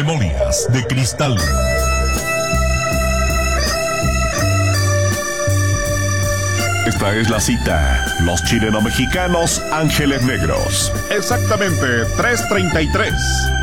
Memorias de Cristal. Esta es la cita. Los chileno-mexicanos Ángeles Negros. Exactamente, 3:33.